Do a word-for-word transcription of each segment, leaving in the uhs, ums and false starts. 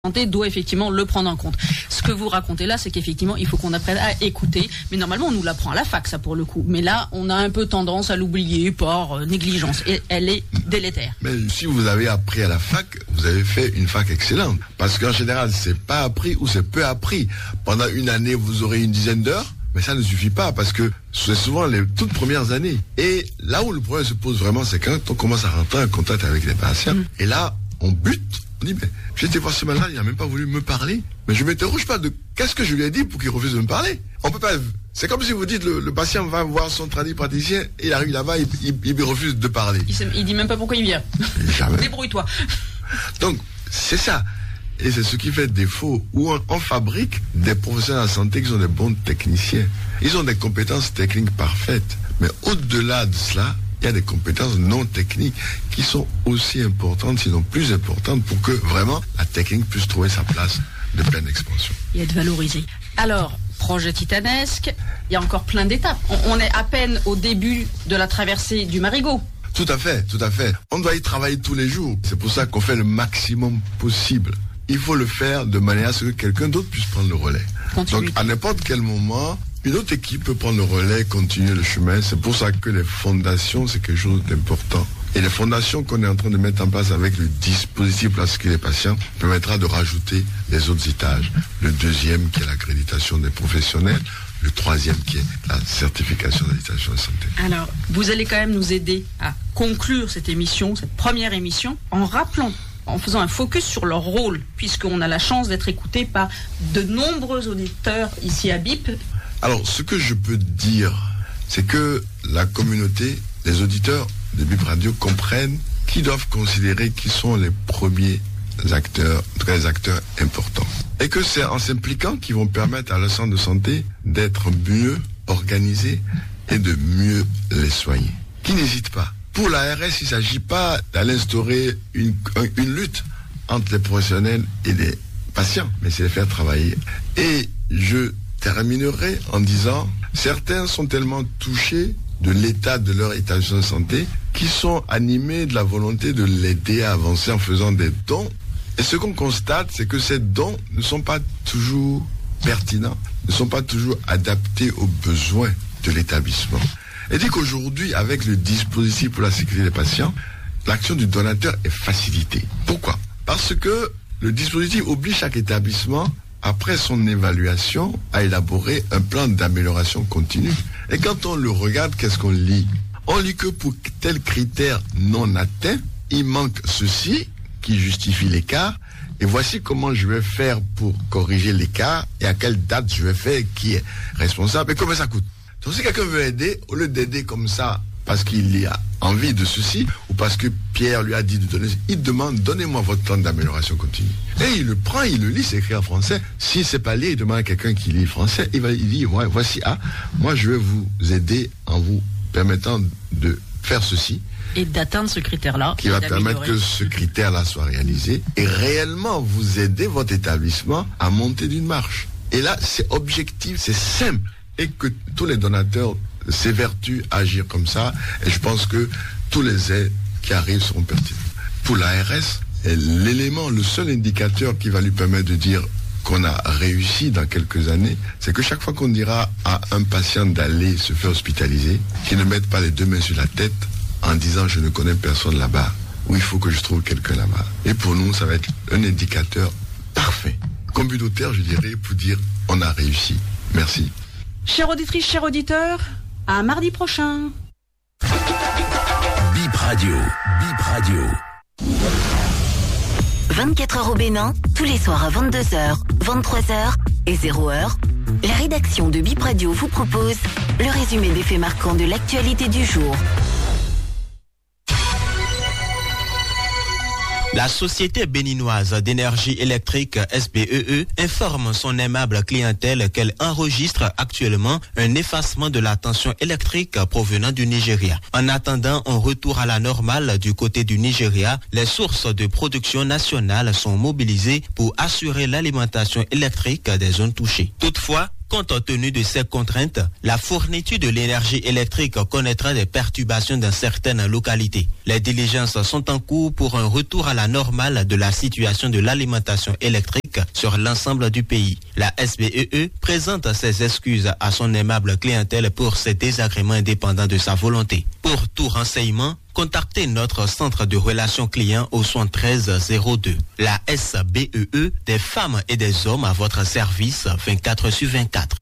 santé doit effectivement le prendre en compte. Ce que vous racontez là, c'est qu'effectivement, il faut qu'on apprenne à écouter. Mais normalement, on nous l'apprend à la fac, ça, pour le coup. Mais là, on a un peu tendance à l'oublier par euh, négligence. Et elle est délétère. Mais si vous avez appris à la fac, vous avez fait une fac excellente. Parce qu'en général, c'est pas appris ou c'est peu appris. Pendant une année, vous aurez une dizaine d'heures. Mais ça ne suffit pas parce que c'est souvent les toutes premières années. Et là où le problème se pose vraiment, c'est quand on commence à rentrer en contact avec les patients. Mmh. Et là, on bute. On dit, mais j'étais voir ce malade, il n'a même pas voulu me parler. Mais je ne m'interroge pas de qu'est-ce que je lui ai dit pour qu'il refuse de me parler. On peut pas. C'est comme si vous dites, le, le patient va voir son tradipraticien, et il arrive là-bas, il, il, il refuse de parler. Il, il dit même pas pourquoi il vient. Jamais. Débrouille-toi. Donc, c'est ça. Et c'est ce qui fait défaut, où on, on fabrique des professionnels de la santé qui sont des bons techniciens. Ils ont des compétences techniques parfaites. Mais au-delà de cela, il y a des compétences non techniques qui sont aussi importantes, sinon plus importantes, pour que vraiment la technique puisse trouver sa place de pleine expansion. Et être valorisée. Alors, projet titanesque, il y a encore plein d'étapes. On, on est à peine au début de la traversée du Marigot. Tout à fait, tout à fait. On doit y travailler tous les jours. C'est pour ça qu'on fait le maximum possible. Il faut le faire de manière à ce que quelqu'un d'autre puisse prendre le relais. Continue. Donc, à n'importe quel moment, une autre équipe peut prendre le relais, continuer le chemin. C'est pour ça que les fondations, c'est quelque chose d'important. Et les fondations qu'on est en train de mettre en place avec le dispositif pour inscrire les patients permettra de rajouter les autres étages. Le deuxième qui est l'accréditation des professionnels. Le troisième qui est la certification d'habitation de santé. Alors, vous allez quand même nous aider à conclure cette émission, cette première émission, en rappelant, en faisant un focus sur leur rôle, puisqu'on a la chance d'être écouté par de nombreux auditeurs ici à B I P. Alors, ce que je peux dire, c'est que la communauté, les auditeurs de B I P Radio comprennent qu'ils doivent considérer qu'ils sont les premiers acteurs, en tout cas les acteurs importants. Et que c'est en s'impliquant qu'ils vont permettre à leur centre de santé d'être mieux organisé et de mieux les soigner. Qui n'hésite pas. Pour l'A R S, il ne s'agit pas d'aller instaurer une, une lutte entre les professionnels et les patients, mais c'est les faire travailler. Et je terminerai en disant, certains sont tellement touchés de l'état de leur établissement de santé qui sont animés de la volonté de l'aider à avancer en faisant des dons. Et ce qu'on constate, c'est que ces dons ne sont pas toujours pertinents, ne sont pas toujours adaptés aux besoins de l'établissement. Et dit qu'aujourd'hui, avec le dispositif pour la sécurité des patients, l'action du donateur est facilitée. Pourquoi ? Parce que le dispositif oblige chaque établissement, après son évaluation, à élaborer un plan d'amélioration continue. Et quand on le regarde, qu'est-ce qu'on lit ? On lit que pour tel critère non atteint, il manque ceci qui justifie l'écart, et voici comment je vais faire pour corriger l'écart, et à quelle date je vais faire, qui est responsable, et combien ça coûte. Donc si quelqu'un veut aider, au lieu d'aider comme ça, parce qu'il a envie de ceci, ou parce que Pierre lui a dit de donner, il demande, donnez-moi votre plan d'amélioration continue. Et il le prend, il le lit, c'est écrit en français. Si c'est pas lié, il demande à quelqu'un qui lit français, il va il dit, ouais, voici, ah, moi je vais vous aider en vous permettant de faire ceci. Et d'atteindre ce critère-là. Qui va permettre que ce critère-là soit réalisé et réellement vous aider votre établissement à monter d'une marche. Et là, c'est objectif, c'est simple. Et que tous les donateurs s'évertuent à agir comme ça. Et je pense que tous les aides qui arrivent seront pertinents. Pour l'A R S, l'élément, le seul indicateur qui va lui permettre de dire qu'on a réussi dans quelques années, c'est que chaque fois qu'on dira à un patient d'aller se faire hospitaliser, qu'il ne mette pas les deux mains sur la tête en disant je ne connais personne là-bas, ou il faut que je trouve quelqu'un là-bas. Et pour nous, ça va être un indicateur parfait, communautaire, je dirais, pour dire on a réussi. Merci. Chère auditrice, chers auditeurs, à mardi prochain. B I P Radio, B I P Radio. vingt-quatre heures au Bénin, tous les soirs à vingt-deux heures, vingt-trois heures et zéro heure. La rédaction de B I P Radio vous propose le résumé des faits marquants de l'actualité du jour. La société béninoise d'énergie électrique S B E E informe son aimable clientèle qu'elle enregistre actuellement un effacement de la tension électrique provenant du Nigeria. En attendant un retour à la normale du côté du Nigeria, les sources de production nationale sont mobilisées pour assurer l'alimentation électrique des zones touchées. Toutefois, Compte tenu de ces contraintes, la fourniture de l'énergie électrique connaîtra des perturbations dans certaines localités. Les diligences sont en cours pour un retour à la normale de la situation de l'alimentation électrique sur l'ensemble du pays. La S B E E présente ses excuses à son aimable clientèle pour ces désagréments indépendants de sa volonté. Pour tout renseignement, contactez notre centre de relations clients au soixante-treize zéro deux. La S B E E, des femmes et des hommes à votre service vingt-quatre sur vingt-quatre.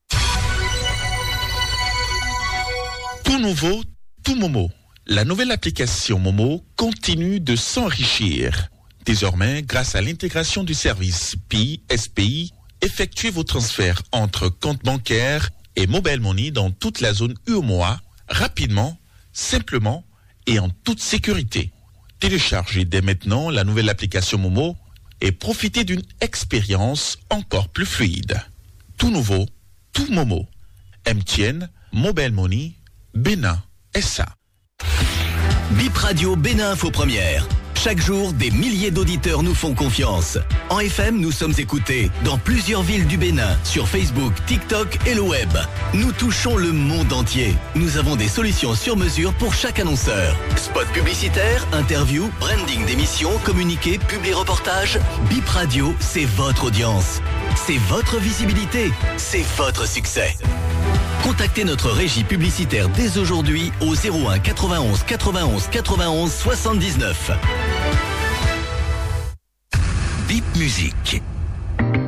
Tout nouveau, tout Momo. La nouvelle application Momo continue de s'enrichir. Désormais, grâce à l'intégration du service P I S P I, effectuez vos transferts entre comptes bancaires et mobile money dans toute la zone U M O A rapidement, simplement et en toute sécurité. Téléchargez dès maintenant la nouvelle application Momo et profitez d'une expérience encore plus fluide. Tout nouveau, tout Momo. M T N, Mobile Money, Bénin, S A. Bip Radio Bénin Info Première. Chaque jour, des milliers d'auditeurs nous font confiance. En F M, nous sommes écoutés dans plusieurs villes du Bénin, sur Facebook, TikTok et le web. Nous touchons le monde entier. Nous avons des solutions sur mesure pour chaque annonceur. Spot publicitaire, interview, branding d'émissions, communiqué, publi-reportage. Bip Radio, c'est votre audience. C'est votre visibilité. C'est votre succès. Contactez notre régie publicitaire dès aujourd'hui au zéro un quatre-vingt-onze quatre-vingt-onze quatre-vingt-onze soixante-dix-neuf. Bip Musique.